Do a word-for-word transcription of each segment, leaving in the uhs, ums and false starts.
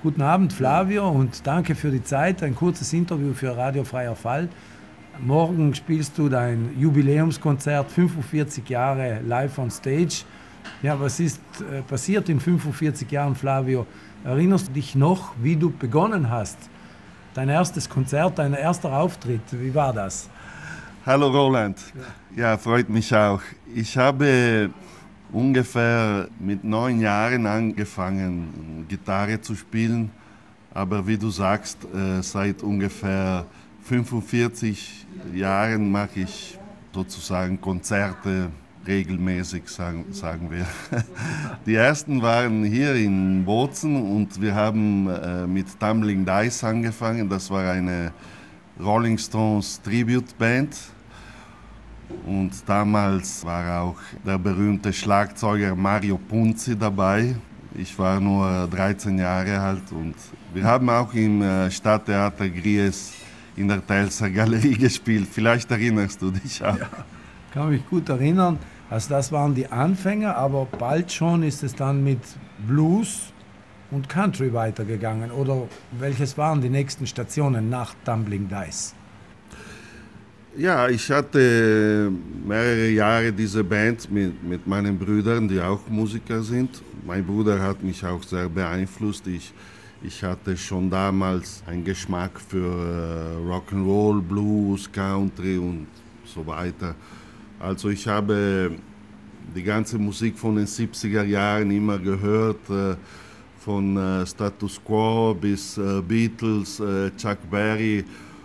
Guten Abend, Flavio, und danke für die Zeit. Ein kurzes Interview für Radio Freier Fall. Morgen spielst du dein Jubiläumskonzert, fünfundvierzig Jahre live on stage. Ja, was ist äh, passiert in fünfundvierzig Jahren, Flavio? Erinnerst du dich noch, wie du begonnen hast? Dein erstes Konzert, dein erster Auftritt, wie war das? Hallo Roland, ja, ja freut mich auch. Ich habe ungefähr mit neun Jahren angefangen, Gitarre zu spielen, aber wie du sagst, äh, seit ungefähr fünfundvierzig Jahren mache ich sozusagen Konzerte regelmäßig, sagen, sagen wir. Die ersten waren hier in Bozen und wir haben äh, mit Tumbling Dice angefangen. Das war eine Rolling Stones Tribute Band. Und damals war auch der berühmte Schlagzeuger Mario Punzi dabei. Ich war nur dreizehn Jahre alt und wir haben auch im äh, Stadttheater Gries in der Telser Galerie gespielt. Vielleicht erinnerst du dich auch. Ja, kann mich gut erinnern. Also das waren die Anfänger, aber bald schon ist es dann mit Blues und Country weitergegangen. Oder welches waren die nächsten Stationen nach Tumbling Dice? Ja, ich hatte mehrere Jahre diese Band mit, mit meinen Brüdern, die auch Musiker sind. Mein Bruder hat mich auch sehr beeinflusst. Ich, ich hatte schon damals einen Geschmack für äh, Rock'n'Roll, Blues, Country und so weiter. Also ich habe die ganze Musik von den siebziger Jahren immer gehört, äh, von äh, Status Quo bis äh, Beatles, äh, Chuck Berry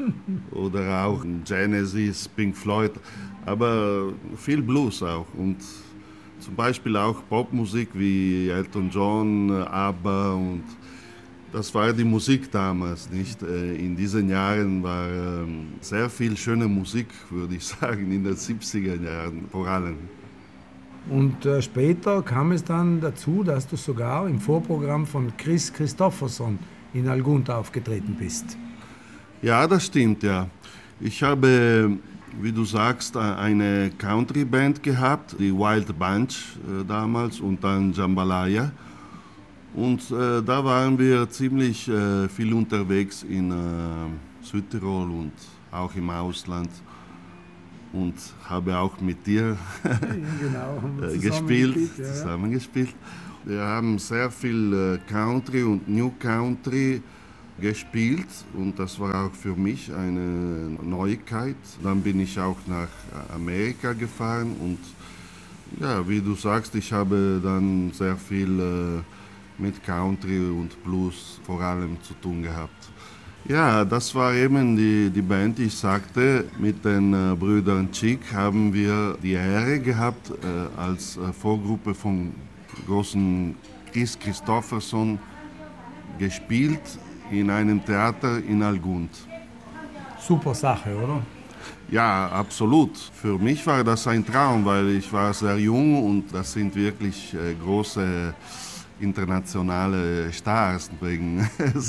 oder auch Genesis, Pink Floyd, aber viel Blues auch und zum Beispiel auch Popmusik wie Elton John, ABBA und das war die Musik damals, nicht? In diesen Jahren war sehr viel schöne Musik, würde ich sagen, in den siebziger Jahren vor allem. Und äh, später kam es dann dazu, dass du sogar im Vorprogramm von Chris Christopherson in Algund aufgetreten bist. Ja, das stimmt, ja. Ich habe, wie du sagst, eine Country-Band gehabt, die Wild Bunch äh, damals und dann Jambalaya. Und äh, da waren wir ziemlich äh, viel unterwegs in äh, Südtirol und auch im Ausland. Und habe auch mit dir genau, äh, gespielt, gespielt, ja. zusammengespielt. Wir haben sehr viel äh, Country und New Country gespielt und das war auch für mich eine Neuigkeit. Dann bin ich auch nach Amerika gefahren und ja, wie du sagst, ich habe dann sehr viel äh, mit Country und Blues vor allem zu tun gehabt. Ja, das war eben die, die Band, die ich sagte, mit den äh, Brüdern Chick haben wir die Ehre gehabt, äh, als äh, Vorgruppe von großen Chris Christopherson gespielt in einem Theater in Algund. Super Sache, oder? Ja, absolut. Für mich war das ein Traum, weil ich war sehr jung und das sind wirklich äh, große internationale Stars. Deswegen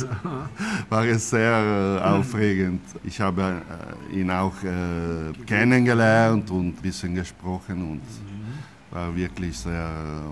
war es sehr äh, aufregend. Ich habe äh, ihn auch äh, kennengelernt und ein bisschen gesprochen und war wirklich sehr,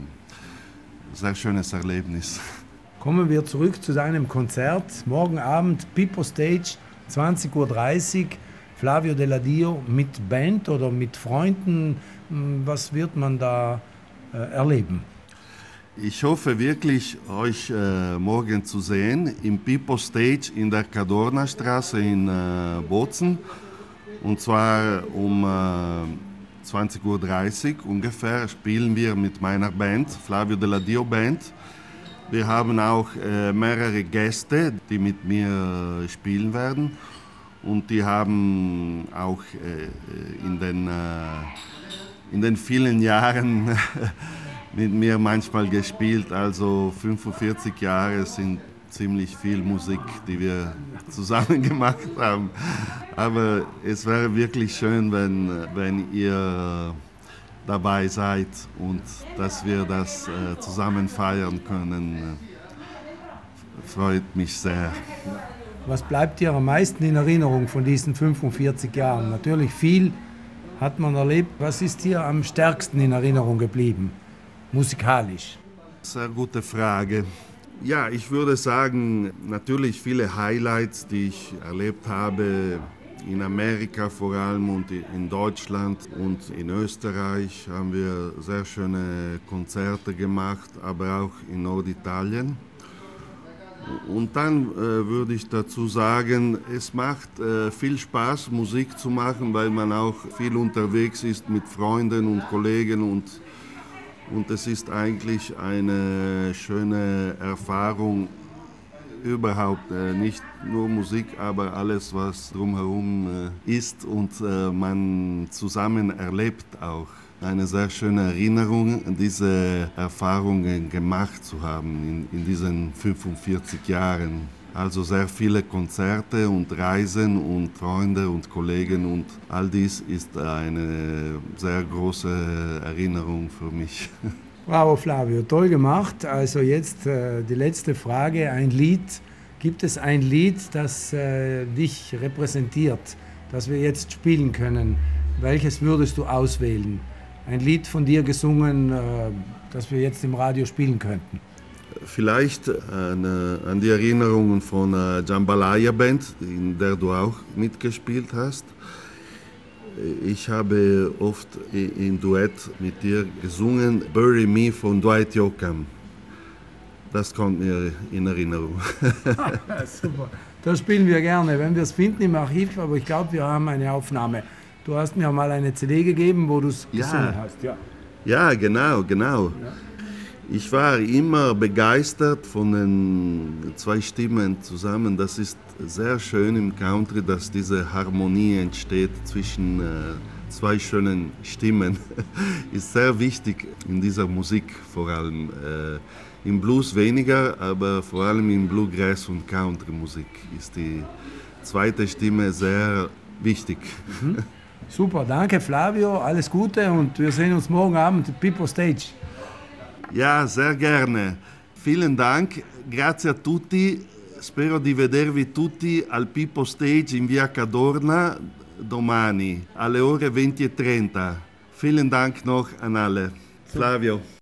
sehr schönes Erlebnis. Kommen wir zurück zu deinem Konzert. Morgen Abend Pippo Stage, zwanzig Uhr dreißig. Flavio Deladio mit Band oder mit Freunden. Was wird man da äh, erleben? Ich hoffe wirklich, euch äh, morgen zu sehen im Pippo Stage in der Cadorna-Straße in äh, Bozen. Und zwar um äh, zwanzig Uhr dreißig ungefähr spielen wir mit meiner Band, Flavio Deladio Band. Wir haben auch äh, mehrere Gäste, die mit mir äh, spielen werden. Und die haben auch äh, in, den, äh, in den vielen Jahren mit mir manchmal gespielt. Also fünfundvierzig Jahre sind ziemlich viel Musik, die wir zusammen gemacht haben. Aber es wäre wirklich schön, wenn, wenn ihr dabei seid und dass wir das äh, zusammen feiern können. Freut mich sehr. Was bleibt dir am meisten in Erinnerung von diesen fünfundvierzig Jahren? Natürlich viel hat man erlebt. Was ist dir am stärksten in Erinnerung geblieben, musikalisch? Sehr gute Frage. Ja, ich würde sagen, natürlich viele Highlights, die ich erlebt habe, in Amerika vor allem und in Deutschland und in Österreich haben wir sehr schöne Konzerte gemacht, aber auch in Norditalien. Und dann äh, würde ich dazu sagen, es macht äh, viel Spaß, Musik zu machen, weil man auch viel unterwegs ist mit Freunden und Kollegen und, und es ist eigentlich eine schöne Erfahrung überhaupt, äh, nicht nur Musik, aber alles, was drumherum äh, ist und äh, man zusammen erlebt auch. Eine sehr schöne Erinnerung, diese Erfahrungen gemacht zu haben in, in diesen fünfundvierzig Jahren. Also sehr viele Konzerte und Reisen und Freunde und Kollegen und all dies ist eine sehr große Erinnerung für mich. Bravo Flavio, toll gemacht. Also jetzt äh, die letzte Frage, ein Lied. Gibt es ein Lied, das äh, dich repräsentiert, das wir jetzt spielen können? Welches würdest du auswählen? Ein Lied von dir gesungen, äh, das wir jetzt im Radio spielen könnten. Vielleicht an, an die Erinnerungen von der Jambalaya Band, in der du auch mitgespielt hast. Ich habe oft in Duett mit dir gesungen, Bury Me von Dwight Yoakam. Das kommt mir in Erinnerung. Super, das spielen wir gerne, wenn wir es finden im Archiv, aber ich glaube, wir haben eine Aufnahme. Du hast mir mal eine C D gegeben, wo du es ja. gesungen hast. Ja, ja genau, genau. Ja. Ich war immer begeistert von den zwei Stimmen zusammen. Das ist sehr schön im Country, dass diese Harmonie entsteht zwischen äh, zwei schönen Stimmen. Ist sehr wichtig in dieser Musik vor allem. Äh, Im Blues weniger, aber vor allem in Bluegrass und Country-Musik ist die zweite Stimme sehr wichtig. Mhm. Super, danke Flavio, alles Gute und wir sehen uns morgen Abend at Pippo Stage. Ja, sehr gerne. Vielen Dank, grazie a tutti. Spero di vedervi tutti al Pippo Stage in via Cadorna domani alle ore venti e trenta. Vielen Dank noch an alle. Flavio.